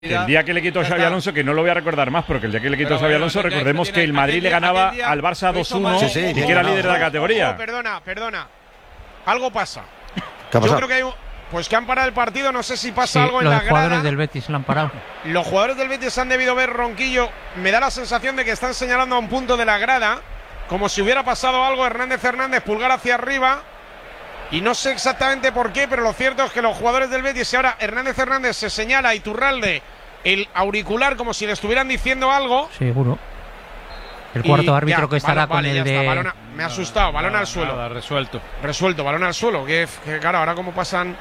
El día que le quitó a Xabi Alonso, que no lo voy a recordar más, porque el día que le quitó a Xabi Alonso, recordemos que el Madrid le ganaba al Barça 2-1 y que era líder de la categoría. Perdona. Algo pasa. ¿Qué ha pasado? Yo creo que hay pues que han parado el partido, no sé si pasa algo en la grada. Los jugadores del Betis lo han parado. Los jugadores del Betis han debido ver Ronquillo. Me da la sensación de que están señalando a un punto de la grada, como si hubiera pasado algo. Hernández, pulgar hacia arriba. Y no sé exactamente por qué, pero lo cierto es que los jugadores del Betis, y ahora Hernández se señala a Iturralde el auricular como si le estuvieran diciendo algo. Seguro. El cuarto árbitro que estará con el de… Me ha asustado, balón al suelo. Nada, Resuelto, balón al suelo. Que claro, ahora cómo pasan…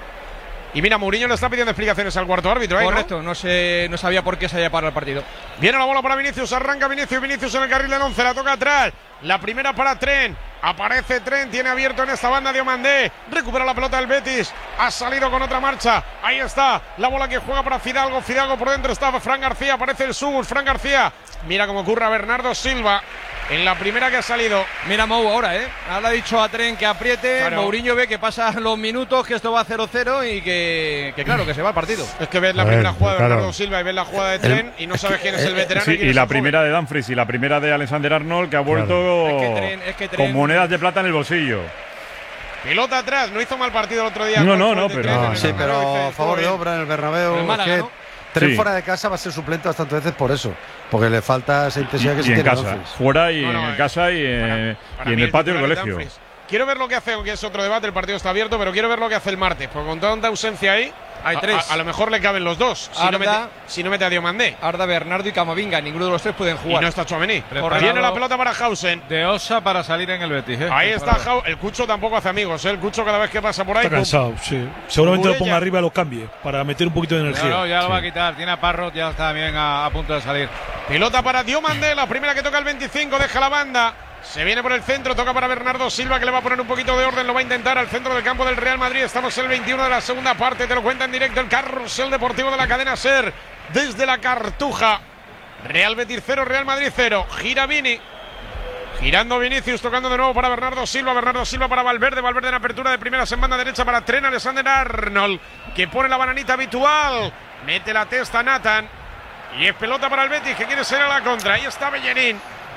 Y mira, Mourinho le está pidiendo explicaciones al cuarto árbitro. Correcto, ¿no? No sabía por qué se había parado el partido. Viene la bola para Vinicius, arranca Vinicius en el carril del 11, la toca atrás. La primera para Trent. Aparece Trent, tiene abierto en esta banda Diomandé. Recupera la pelota del Betis. Ha salido con otra marcha. Ahí está la bola que juega para Fidalgo. Fidalgo por dentro está Fran García. Aparece el Subur. Fran García. Mira cómo ocurre a Bernardo Silva. En la primera que ha salido. Mira Mou ahora, Ahora ha dicho a Trent que apriete. Claro. Mourinho ve que pasan los minutos, que esto va a 0-0 y que claro, que se va el partido. Es que ves la primera jugada de Bernardo Silva y ves la jugada de Trent y no sabes quién es el veterano. Sí, y quién y es la el primera de Dumfries y la primera de Alexander Arnold, que ha vuelto Es que Trent, con monedas de plata en el bolsillo. Pelota atrás, no hizo mal partido el otro día. No, pero… Sí, pero a favor de obra en el Bernabéu. El Málaga, es que ¿no? Trent Sí. fuera de casa va a ser suplente bastantes veces por eso. Porque le falta esa intensidad que Y sí en tiene casa, Dumfries. fuera y No, en casa y Para en mí el patio del titular es colegio. Dumfries. Quiero ver lo que hace, aunque es otro debate, el partido está abierto, pero quiero ver lo que hace el martes, porque con tanta ausencia ahí, Hay tres. a lo mejor le caben los dos, si no mete a Diomandé. Arda, Bernardo y Camavinga, ninguno de los tres pueden Y jugar. no está Tchouaméni. Preparado. Viene la pelota para Hausen. De Osa para salir en el Betis. Ahí está el Cucho, tampoco hace amigos, el Cucho cada vez que pasa por ahí. Está cansado, sí. Seguramente lo Burella. ponga arriba y lo cambie para meter un poquito de energía. No, ya lo va a quitar. Tiene a Parrot, ya está bien a punto de salir. Pelota para Diomandé, la primera que toca el 25, deja la banda. Se viene por el centro, toca para Bernardo Silva, que le va a poner un poquito de orden, lo va a intentar al centro del campo del Real Madrid. Estamos en el 21 de la segunda parte, te lo cuenta en directo el carrusel deportivo de la cadena SER, desde la Cartuja. Real Betis 0, Real Madrid 0. Gira Vini. Girando Vinicius, tocando de nuevo para Bernardo Silva para Valverde en apertura de primeras en banda derecha para Trent Alexander-Arnold, que pone la bananita habitual, mete la testa Nathan, y es pelota para el Betis, que quiere ser a la contra. Ahí está Bellerín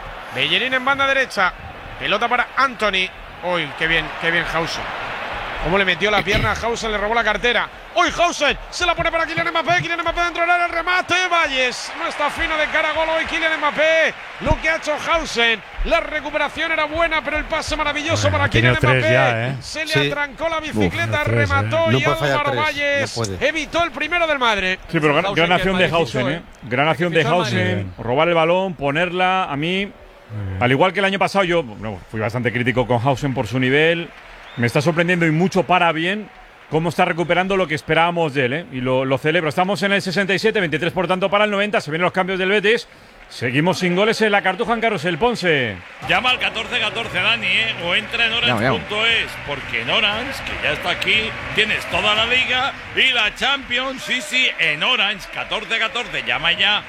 en banda derecha, pelota para Anthony. Uy, qué bien Hausen. Cómo le metió la pierna a Hausen, le robó la cartera. ¡Uy, Hausen! Se la pone para Kylian Mbappé dentro del área, el remate, Valles. No está fino de cara a gol hoy Kylian Mbappé. Lo que ha hecho Hausen. La recuperación era buena, pero el pase maravilloso para Kylian Mbappé. Se le atrancó la bicicleta, remató No y puede fallar Álvaro tres, Valles no puede. evitó el primero del Madrid. Sí, pero gran acción de Hausen, ¿eh? Gran acción de Hausen. Robar el balón, ponerla. A mí, al igual que el año pasado, yo fui bastante crítico con Hausen por su nivel. Me está sorprendiendo y mucho para bien cómo está recuperando lo que esperábamos de él, y lo celebro. Estamos en el 67, 23 por tanto para el 90. Se vienen los cambios del Betis. Seguimos sin goles en la Cartuja en Carrusel. Ponce. Llama al 1414, Dani, o entra en Orange.es, porque en Orange, que ya está aquí, tienes toda la liga y la Champions, sí, en Orange, 1414, llama ya.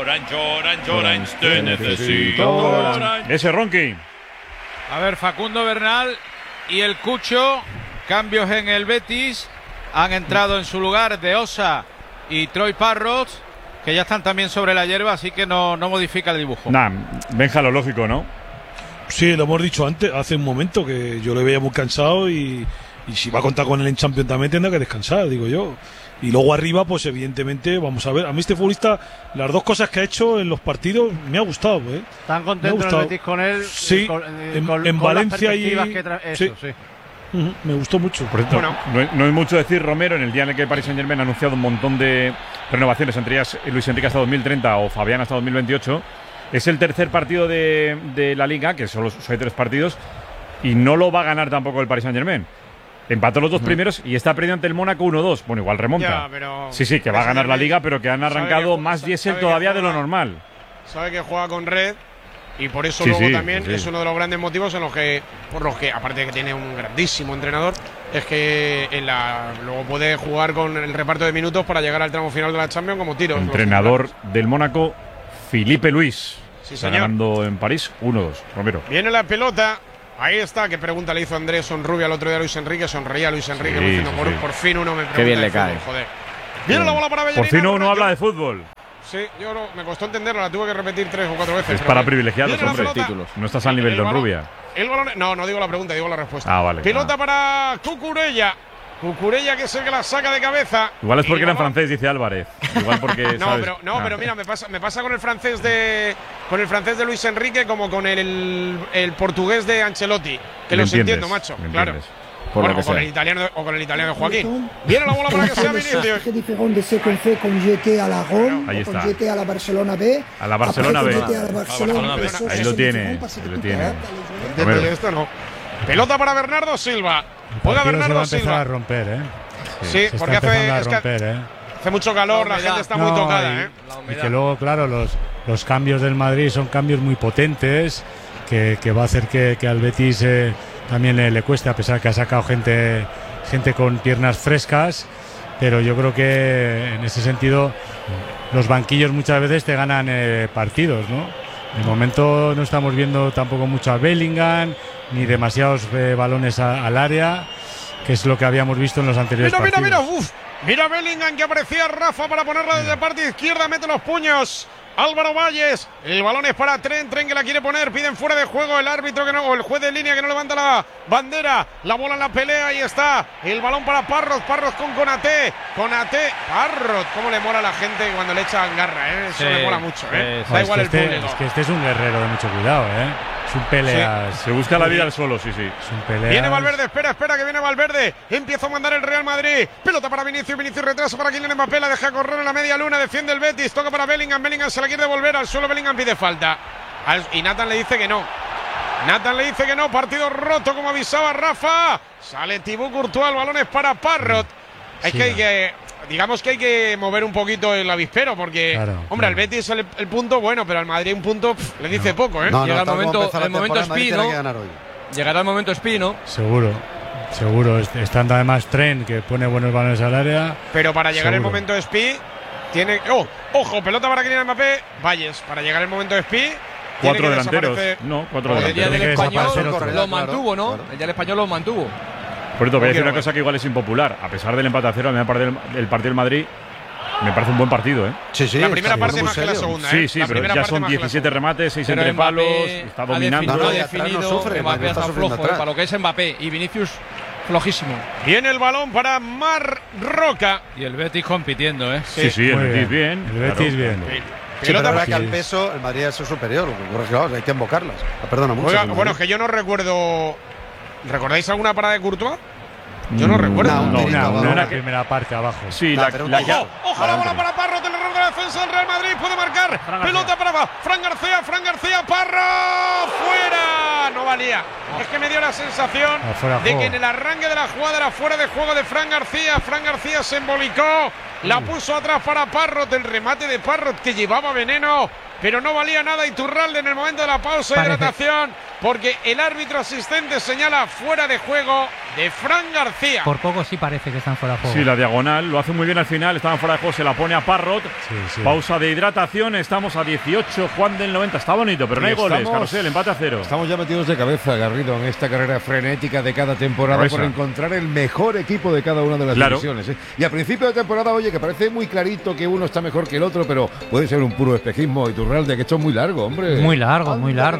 Orange, te necesito. Orange. Ese Ronqui. A ver, Facundo Bernal y el Cucho. Cambios en el Betis. Han entrado en su lugar De Osa y Troy Parrot, que ya están también sobre la hierba, así que no modifica el dibujo. Benja, lo lógico, ¿no? Sí, lo hemos dicho antes, hace un momento, que yo le veía muy cansado y si va a contar con él en Champions también tendrá que descansar, digo yo. Y luego arriba, pues evidentemente, vamos a ver. A mí este futbolista, las dos cosas que ha hecho en los partidos, me ha gustado. ¿Están contentos el Betis con él? Sí, en Valencia y… Sí. Me gustó mucho. Por cierto, no es mucho decir, Romero, en el día en el que el Paris Saint-Germain ha anunciado un montón de renovaciones, entre ellas Luis Enrique hasta 2030 o Fabián hasta 2028. Es el tercer partido de la Liga, que solo hay 3 partidos, y no lo va a ganar tampoco el Paris Saint-Germain. Empató los 2 primeros y está perdiendo ante el Mónaco 1-2. Bueno, igual remonta. Ya, pero sí, que va a ganar la Liga, pero que han arrancado más diésel todavía de lo normal. Sabe que juega con red. Y por eso luego también es uno de los grandes motivos por los que, aparte de que tiene un grandísimo entrenador, es que luego puede jugar con el reparto de minutos para llegar al tramo final de la Champions como tiro. Entrenador del Mónaco, Filipe Luis. Sí, está señor. ganando en París 1-2. Romero. Viene la pelota. Ahí está. ¿Qué pregunta le hizo Andrés Sonrubia el otro día a Luis Enrique? Sonreía Luis Enrique diciendo por fin uno me pregunta. Qué bien le cae. Joder. Viene la bola para Bellerín. Por fin uno habla de fútbol. Sí, me costó entenderlo, la tuve que repetir 3 o 4 veces. Es para privilegiados, hombre. Títulos. No estás al nivel de Rubia. El balón, no digo la pregunta, digo la respuesta. Ah, vale. Pelota para Cucurella. Cucurella, que es el que la saca de cabeza. Igual es porque era en francés, dice Álvarez. Igual porque. Pero mira, me pasa con el francés de Luis Enrique como con el portugués de Ancelotti. Que los entiendo, macho. Claro. Bueno, o con el italiano de Joaquín. Viene la bola para que sea Vinicius. C'est différent de ce qu'on fait quand j'étais à la Rome, Ahí quand está. j'étais à la Barcelona B. A la Barcelona Après, B. quand j'étais à la Barcelona, eso Ahí es lo tiene. diferente parce que Ahí lo tú tiene. te A ver. Esto no. Pelota para Bernardo Silva. Juega Se va a Bernardo empezar Silva. a romper, ¿eh? Sí, Se porque está empezando a romper, hace mucho calor, la gente está muy No, tocada, y que luego, claro, los cambios del Madrid son cambios muy potentes, que va a hacer que al Betis también le cueste, a pesar que ha sacado gente con piernas frescas, pero yo creo que en ese sentido los banquillos muchas veces te ganan partidos, ¿no? De momento no estamos viendo tampoco mucho a Bellingham, ni demasiados balones al área, que es lo que habíamos visto en los anteriores partidos. Mira Bellingham, que aparecía Rafa para ponerla desde parte izquierda, mete los puños. Álvaro Valles, el balón es para Tren que la quiere poner, piden fuera de juego el árbitro que no, o el juez de línea que no levanta la bandera, la bola en la pelea, ahí está, el balón para Parrot con Konaté, Parrot, cómo le mola a la gente cuando le echan garra, eso le mola mucho, da igual el público. Es que este es un guerrero de mucho cuidado, es un peleas. Se busca la vida al suelo, sí. Es un peleas. Viene Valverde, espera que viene Valverde, empieza a mandar el Real Madrid, pelota para Vinicius retraso para Kylian Mbappé, la deja correr en la media luna, defiende el Betis, toca para Bellingham se la quiere devolver al suelo, Bellingham pide falta y Nathan le dice que no, partido roto como avisaba Rafa, sale Thibaut Courtois, el balón es para Parrot, es que digamos que hay que mover un poquito el avispero porque, hombre, al Betis el punto bueno, pero al Madrid un punto le dice poco, Llega el momento Espino, llegará el momento Espino. Seguro, estando además Tren, que pone buenos balones al área. Pero para llegar el momento Spi tiene. ¡Ojo! Pelota para Kylian Mbappé. Valles, para llegar el momento Spi. 4 delanteros. No, 4 delanteros. El día del español lo mantuvo, ¿no? El día del español lo mantuvo. Por cierto, voy a decir una cosa que igual es impopular. A pesar del empate a 0, a mí me parece el partido del Madrid me parece un buen partido, Sí. La primera parte más que la segunda, Sí, pero ya son 17 remates, 6 entre palos, está dominando. Mbappé está flojo, para lo que es Mbappé y Vinicius flojísimo. Viene el balón para Marroca. Y el Betis compitiendo, Sí, el Betis bien. El Betis bien. Sí, pero ahora que al peso el Madrid es superior, hay que invocarlas. Perdona mucho. Bueno, es que yo no recuerdo. ¿Recordáis alguna parada de Courtois? Yo no recuerdo. Una primera parte abajo. Sí, ¡Ojo! La bola para Parrot, el error de la defensa del Real Madrid, puede marcar. Pelota para Fran García, Parrot, fuera. No valía. Es que me dio la sensación de que en el arranque de la jugada era fuera de juego de Fran García. Fran García se embolicó, la puso atrás para Parrot, el remate de Parrot que llevaba veneno, pero no valía nada. Iturralde en el momento de la pausa de hidratación, porque el árbitro asistente señala fuera de juego de Fran García. Por poco sí parece que están fuera de juego. Sí, la diagonal lo hace muy bien al final, estaban fuera de juego, se la pone a Parrot. Pausa de hidratación, estamos a 18, Juan del 90, está bonito, pero no hay goles, Carrusel, empate a 0. Estamos ya metidos de cabeza, Garrido, en esta carrera frenética de cada temporada por encontrar el mejor equipo de cada una de las divisiones. Y a principio de temporada, oye, que parece muy clarito que uno está mejor que el otro, pero puede ser un puro espejismo. Iturralde, que esto es muy largo, hombre. Muy largo.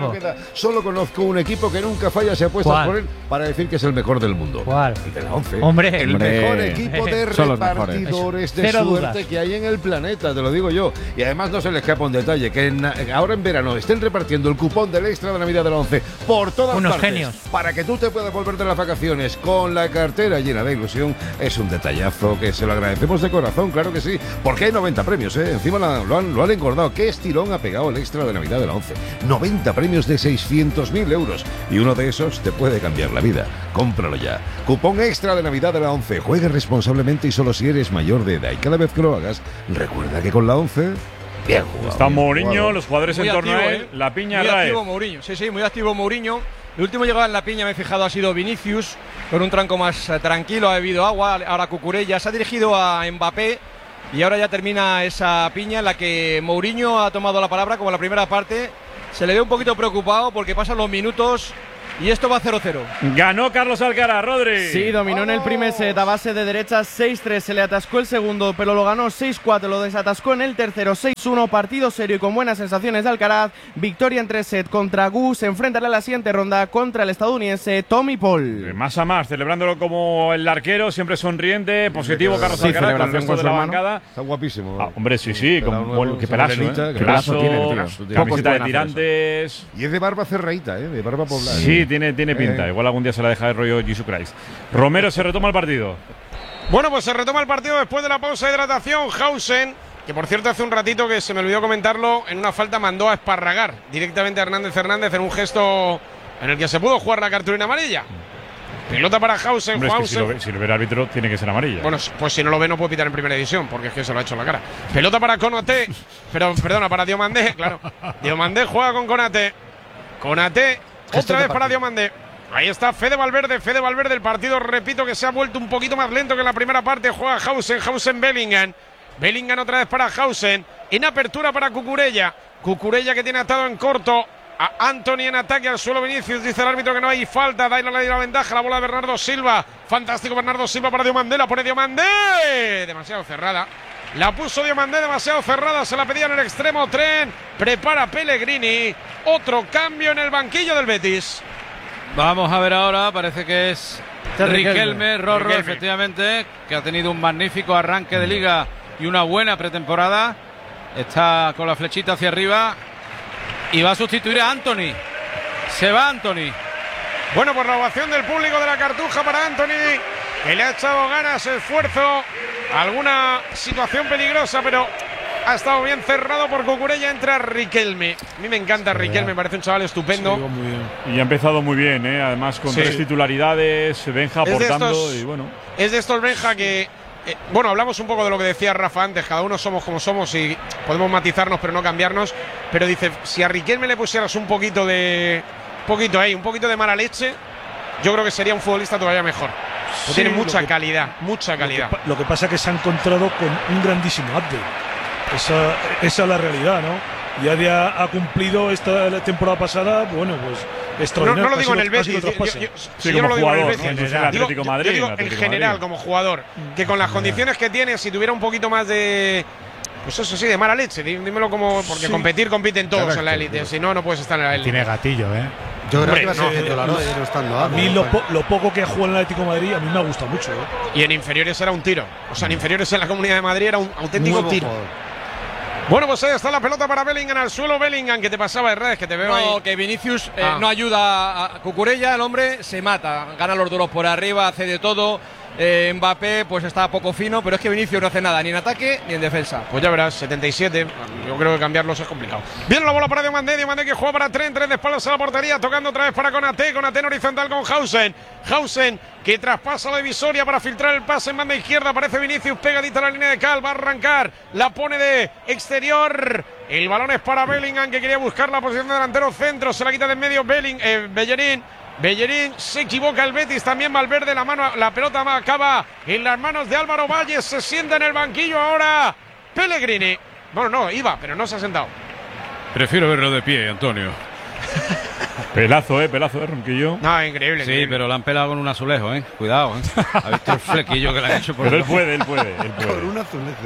Solo conozco un equipo que nunca falla, se apuesta por él para decir que es el mejor del mundo. ¿Cuál? El de la 11. Hombre, el mejor equipo de repartidores de suerte que hay en el planeta, te lo digo yo. Y además no se le escapa un detalle, que ahora en verano estén repartiendo el cupón del extra de Navidad de la 11 por todas unos partes. Genios. Para que tú te puedas volver de las vacaciones con la cartera llena de ilusión. Es un detallazo que se lo agradecemos de corazón, claro que sí. Porque hay 90 premios, Encima lo han engordado. ¿Qué estirón ha pegado el extra de Navidad de la 11? 90 premios de 600.000 euros. Y uno de esos te puede cambiar la vida. Cómpralo ya. Cupón extra de Navidad de la 11. Juegue responsablemente y solo si eres mayor de edad. Y cada vez que lo hagas, recuerda que con la 11... Bien jugado. Está Mourinho, los jugadores muy en torno activo, a él. La piña muy Rae. Activo Mourinho. Sí, muy activo Mourinho. El último llegado en la piña, me he fijado, ha sido Vinicius, con un tranco más tranquilo, ha bebido agua. Ahora Cucurella se ha dirigido a Mbappé y ahora ya termina esa piña en la que Mourinho ha tomado la palabra, como en la primera parte. Se le ve un poquito preocupado porque pasan los minutos y esto va 0-0. Ganó Carlos Alcaraz, Rodri. Sí, dominó en el primer set a base de derechas 6-3, se le atascó el segundo, pero lo ganó 6-4, lo desatascó en el tercero 6-1, partido serio y con buenas sensaciones de Alcaraz, victoria en 3 sets contra Gu, se enfrentará a la siguiente ronda contra el estadounidense Tommy Paul. Más a más, celebrándolo como el arquero, siempre sonriente, positivo Carlos Sí, Alcaraz, con el celebración resto con de su la hermano. bancada. Está guapísimo. Hombre, sí, qué pelazo, qué pelazo tiene, tío. camiseta de tirantes. Y es de barba cerradita, de barba poblada. Sí, tiene pinta. Igual algún día se la deja de rollo Jesus Christ. Romero, se retoma el partido. Bueno, pues se retoma el partido después de la pausa de hidratación. Hausen, que por cierto hace un ratito que se me olvidó comentarlo, en una falta mandó a esparragar directamente a Hernández en un gesto en el que se pudo jugar la cartulina amarilla. Pelota para Hausen. Hombre, es que si lo ve el árbitro, tiene que ser amarilla. Bueno, pues si no lo ve, no puede pitar en primera división, porque es que se lo ha hecho en la cara. Pelota para Konaté, perdona, para Diomandé, claro. Diomandé juega con Konaté. Konaté, otra vez para Diomandé. Ahí está Fede Valverde, el partido, repito, que se ha vuelto un poquito más lento que en la primera parte. Juega Hausen, Bellingham otra vez para Hausen. En apertura para Cucurella que tiene atado en corto a Anthony en ataque al suelo. Vinicius, dice el árbitro que no hay falta, da la ventaja, la bola de Bernardo Silva, fantástico Bernardo Silva para Diomandé, la pone Diomandé, demasiado cerrada, la puso Diomandé demasiado cerrada, se la pedía en el extremo. Tren, prepara Pellegrini, otro cambio en el banquillo del Betis. Vamos a ver ahora, parece que es Riquelme, Rorro, Riquelme, efectivamente, que ha tenido un magnífico arranque de liga y una buena pretemporada. Está con la flechita hacia arriba y va a sustituir a Anthony. Se va Anthony. Bueno, por la ovación del público de la Cartuja para Anthony, que le ha echado ganas, esfuerzo, alguna situación peligrosa, pero ha estado bien cerrado por Cucurella. Entra Riquelme. A mí me encanta Riquelme, me parece un chaval estupendo. Y ha empezado muy bien, además con 3 titularidades, Benja aportando y bueno. Es de estos Benja que… bueno, hablamos un poco de lo que decía Rafa antes, cada uno somos como somos y podemos matizarnos pero no cambiarnos, pero dice, si a Riquelme le pusieras un poquito de mala leche, yo creo que sería un futbolista todavía mejor. Sí, tiene mucha calidad. Lo que pasa es que se ha encontrado con un grandísimo update. Esa es la realidad, ¿no? Ya ha cumplido esta temporada pasada, bueno, pues extraordinario. No lo digo en el Betis, yo no lo digo en el Betis, yo digo en general como jugador, que con las condiciones que tiene, si tuviera un poquito más de… Pues eso sí, de mala leche, dímelo como… Porque compiten todos en la élite, si no, no puedes estar en la élite. Tiene gatillo, Yo creo que va a ser titular hoy, no estando. A mí lo poco que ha jugado en el Atlético de Madrid, a mí me ha gustado mucho. Y en inferiores era un tiro. O sea, en inferiores en la Comunidad de Madrid era un auténtico tiro. Bueno, pues ahí está la pelota para Bellingham al suelo. Bellingham, que te pasaba de redes, que te veo ahí. Que Vinicius no ayuda a Cucurella, el hombre se mata, gana los duros por arriba, hace de todo. Mbappé pues está poco fino, pero es que Vinicius no hace nada, ni en ataque ni en defensa. Pues ya verás, 77. Yo creo que cambiarlos es complicado. Viene la bola para Diomandé que juega para Tren de espaldas a la portería, tocando otra vez para Konaté en horizontal con Hausen, que traspasa la divisoria para filtrar el pase en banda izquierda. Aparece Vinicius pegadita a la línea de cal, va a arrancar, la pone de exterior. El balón es para Bellingham, que quería buscar la posición de delantero centro, se la quita de en medio Bellerín, se equivoca el Betis, también Valverde, la pelota acaba en las manos de Álvaro Valles, se sienta en el banquillo ahora Pellegrini. Bueno, no, iba, pero no se ha sentado. Prefiero verlo de pie, Antonio. Pelazo, Ronquillo. No, increíble. Sí, pero lo han pelado con un azulejo, Cuidado, ¿Ha visto el flequillo que le han hecho por Pero él puede. Con un azulejo,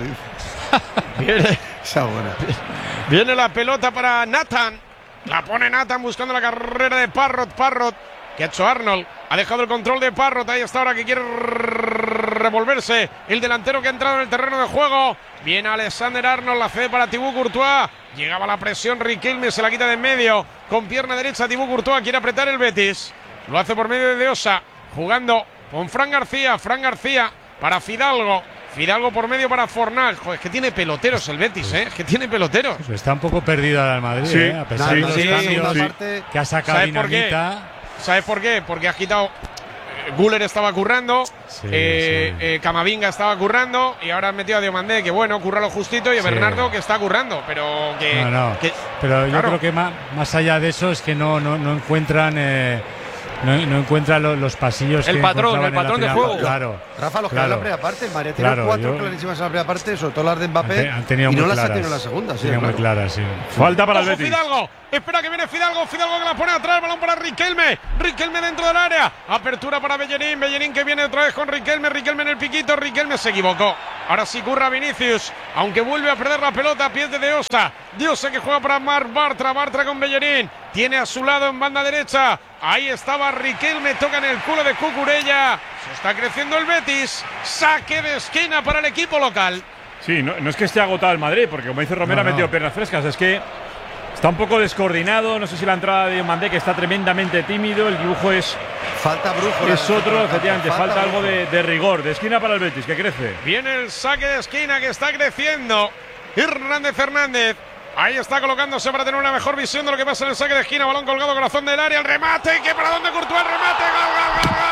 dice. Viene la pelota para Nathan. La pone Nathan buscando la carrera de Parrot, que ha hecho Arnold. Ha dejado el control de Parrot. Ahí está ahora que quiere revolverse el delantero que ha entrado en el terreno de juego. Viene Alexander Arnold, la cede para Thibaut Courtois. Llegaba la presión, Riquelme se la quita de en medio. Con pierna derecha Thibaut Courtois quiere apretar el Betis. Lo hace por medio de Osa, jugando con Fran García para Fidalgo. Fidalgo por medio para Fornal. Joder, es que tiene peloteros el Betis, Es que tiene peloteros. Pues está un poco perdido el Madrid, a pesar de los cambios que ha sacado Dinamita. ¿Sabes por qué? Porque ha quitado… Güler estaba currando, Camavinga estaba currando y ahora han metido a Diomandé, que bueno, curra lo justito, y a Bernardo, que está currando, pero que… Pero yo creo que más allá de eso es que no encuentran… no encuentra los pasillos. El que patrón encontraban de juego. Claro. Rafa, los que en la primera parte, el Madrid tiene Claro, 4 clarísimas en la primera parte, sobre todo las de Mbappé, han tenido y no muy las ha claras. tenido en la segunda. Sí, Tenían muy claro. claras, sí. Falta para el Ojo, Betis. Fidalgo. Espera que viene Fidalgo. Fidalgo que la pone atrás. Balón para Riquelme. Riquelme dentro del área. Apertura para Bellerín. Bellerín que viene otra vez con Riquelme. Riquelme en el piquito. Riquelme se equivocó. Ahora sí curra Vinicius. Aunque vuelve a perder la pelota a pies de Diosa. Diosa que juega para Marc Bartra. Bartra con Bellerín. Tiene a su lado en banda derecha. Ahí estaba Riquelme. Toca en el culo de Cucurella. Se está creciendo el Betis. Saque de esquina para el equipo local. Sí, no es que esté agotado el Madrid, porque como dice Romero, ha metido piernas frescas. Es que está un poco descoordinado. No sé si la entrada de Mandé, que está tremendamente tímido. El dibujo es. Falta brújula. Es otro, efectivamente. Falta algo de rigor. De esquina para el Betis, que crece. Viene el saque de esquina que está creciendo. Hernández. Ahí está colocándose para tener una mejor visión de lo que pasa en el saque de esquina. Balón colgado, corazón del área. El remate. Que para dónde Courtois. El remate. Gol.